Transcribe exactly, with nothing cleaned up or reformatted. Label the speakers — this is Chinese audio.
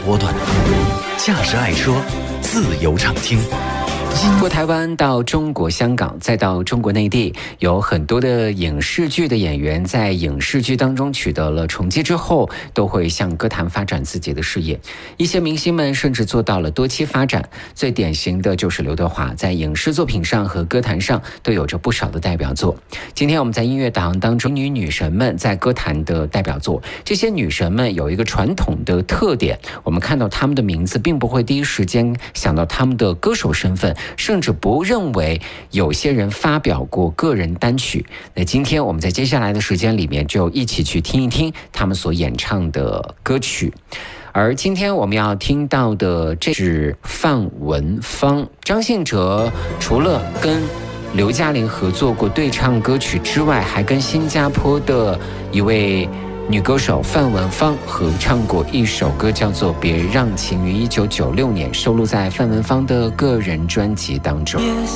Speaker 1: 波段，驾驶爱车，自由畅听。
Speaker 2: 经过台湾到中国香港再到中国内地，有很多的影视剧的演员在影视剧当中取得了成绩之后，都会向歌坛发展自己的事业。一些明星们甚至做到了多栖发展，最典型的就是刘德华，在影视作品上和歌坛上都有着不少的代表作。今天我们在音乐导航当中，女女神们在歌坛的代表作，这些女神们有一个传统的特点，我们看到她们的名字并不会第一时间想到她们的歌手身份，甚至不认为有些人发表过个人单曲。那今天我们在接下来的时间里面就一起去听一听他们所演唱的歌曲。而今天我们要听到的这是范文芳。张信哲除了跟刘嘉玲合作过对唱歌曲之外，还跟新加坡的一位女歌手范文芳合唱过一首歌，叫做《别让情》，于一九九六年收录在范文芳的个人专辑当中。